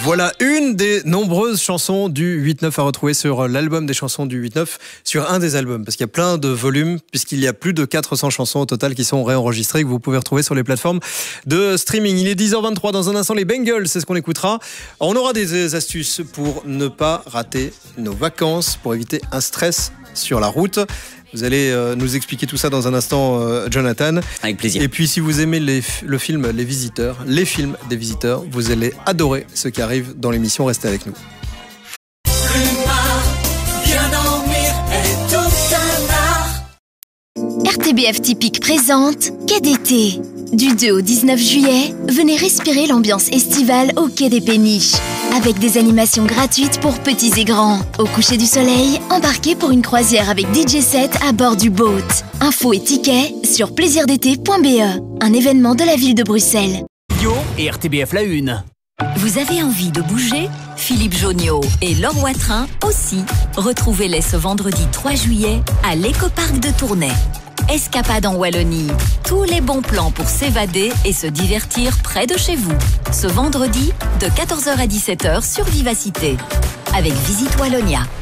Voilà une des nombreuses chansons du 8-9 à retrouver sur l'album des chansons du 8-9, sur un des albums, parce qu'il y a plein de volumes, puisqu'il y a plus de 400 chansons au total qui sont réenregistrées, que vous pouvez retrouver sur les plateformes de streaming. Il est 10h23, dans un instant les Bengals, c'est ce qu'on écoutera. On aura des astuces pour ne pas rater nos vacances, pour éviter un stress sur la route. Vous allez nous expliquer tout ça dans un instant, Jonathan. Avec plaisir. Et puis, si vous aimez le film Les Visiteurs, les films des visiteurs, vous allez adorer ce qui arrive dans l'émission. Restez avec nous. RTBF Typique présente Quai d'été. Du 2 au 19 juillet, venez respirer l'ambiance estivale au Quai des Péniches. Avec des animations gratuites pour petits et grands. Au coucher du soleil, embarquez pour une croisière avec DJ set à bord du boat. Infos et tickets sur plaisirdété.be, un événement de la ville de Bruxelles. Yo et RTBF La Une. Vous avez envie de bouger? Philippe Jonniot et Laure Watrin aussi. Retrouvez-les ce vendredi 3 juillet à l'écoparc de Tournai. Escapade en Wallonie. Tous les bons plans pour s'évader et se divertir près de chez vous. Ce vendredi, de 14h à 17h sur Vivacité. Avec Visite Wallonia.